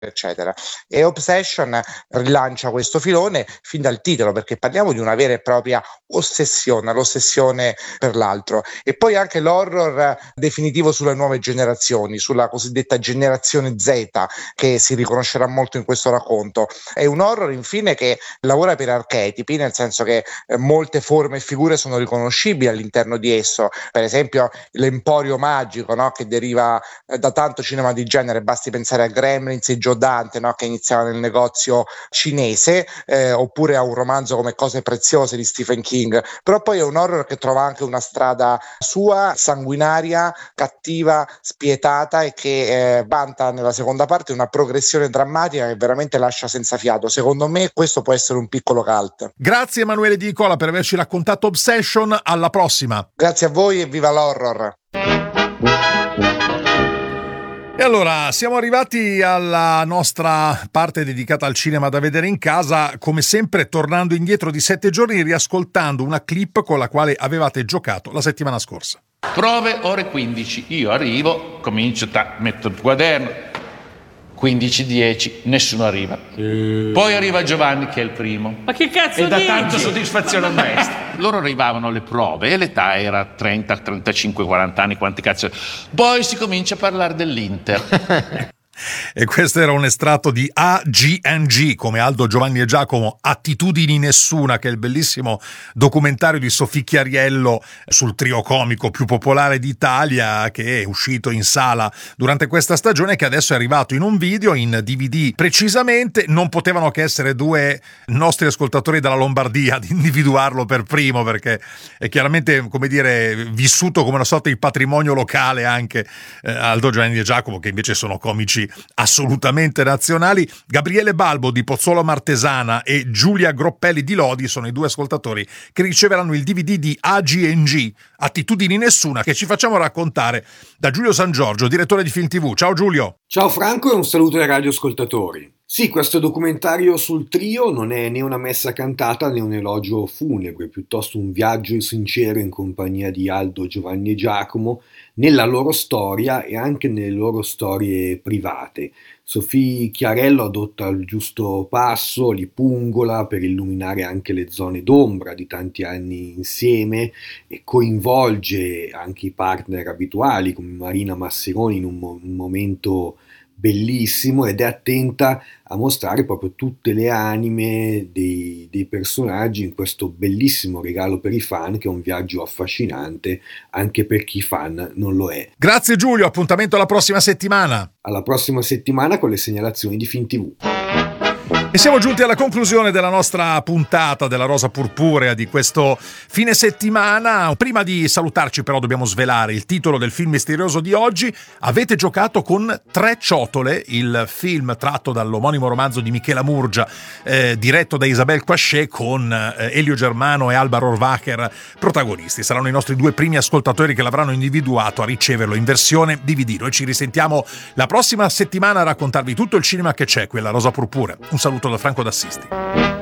eccetera. E Obsession rilancia questo filone fin dal titolo, perché parliamo di una vera e propria ossessione, l'ossessione per l'altro. E poi anche l'horror definitivo sulle nuove generazioni, sulla cosiddetta generazione Z, che si riconoscerà molto in questo racconto. È un horror infine che lavora per archetipi, nel senso che molte forme e figure sono riconoscibili all'interno di esso, per esempio l'emporio magico, no? Che deriva da tanto cinema di genere, basti pensare a Gremlins e Joe Dante, no? Che iniziava nel negozio cinese, oppure a un romanzo come Cose preziose di Stephen King. Però poi è un horror che trova anche una strada sua, sanguinaria, cattiva, spietata, e che vanta nella seconda parte una progressione drammatica che veramente lascia senza fiato. Secondo me questo può essere un piccolo cult. Grazie Emanuele Di Nicola per averci raccontato Obsession, alla prossima. Grazie a voi e viva l'horror. E allora, siamo arrivati alla nostra parte dedicata al cinema da vedere in casa, come sempre tornando indietro di 7 giorni, riascoltando una clip con la quale avevate giocato la settimana scorsa. Prove ore 15, io arrivo, comincio, metto il quaderno, 15:10, nessuno arriva. Poi arriva Giovanni che è il primo. Ma che cazzo e dà dici? tanto soddisfazione al maestro. Loro arrivavano alle prove e l'età era 30, 35, 40 anni, quanti cazzo. Poi si comincia a parlare dell'Inter. E questo era un estratto di AGNG, come Aldo, Giovanni e Giacomo, Attitudini Nessuna, che è il bellissimo documentario di Sofì Chiariello sul trio comico più popolare d'Italia, che è uscito in sala durante questa stagione, che adesso è arrivato in un video, in DVD precisamente. Non potevano che essere due nostri ascoltatori dalla Lombardia ad individuarlo per primo, perché è chiaramente, come dire, vissuto come una sorta di patrimonio locale anche Aldo, Giovanni e Giacomo, che invece sono comici assolutamente nazionali. Gabriele Balbo di Pozzolo Martesana e Giulia Groppelli di Lodi sono i due ascoltatori che riceveranno il DVD di AGNG, Attitudini Nessuna, che ci facciamo raccontare da Giulio San Giorgio, direttore di Film TV. Ciao Giulio. Ciao Franco e un saluto ai radioascoltatori. Sì, questo documentario sul trio non è né una messa cantata né un elogio funebre, piuttosto un viaggio sincero in compagnia di Aldo, Giovanni e Giacomo nella loro storia e anche nelle loro storie private. Sofì Chiarello adotta il giusto passo, li pungola per illuminare anche le zone d'ombra di tanti anni insieme e coinvolge anche i partner abituali come Marina Masseroni in un momento bellissimo, ed è attenta a mostrare proprio tutte le anime dei personaggi in questo bellissimo regalo per i fan, che è un viaggio affascinante anche per chi fan non lo è. Grazie Giulio, appuntamento alla prossima settimana. Alla prossima settimana con le segnalazioni di Film TV. E siamo giunti alla conclusione della nostra puntata della Rosa Purpurea di questo fine settimana. Prima di salutarci però dobbiamo svelare il titolo del film misterioso di oggi. Avete giocato con Tre ciotole, il film tratto dall'omonimo romanzo di Michela Murgia, diretto da Isabel Quasce, con Elio Germano e Alba Rohrwacher protagonisti. Saranno i nostri due primi ascoltatori che l'avranno individuato a riceverlo in versione DVD. Noi ci risentiamo la prossima settimana a raccontarvi tutto il cinema che c'è qui alla Rosa Purpurea. Un saluto da Franco D'Assisti.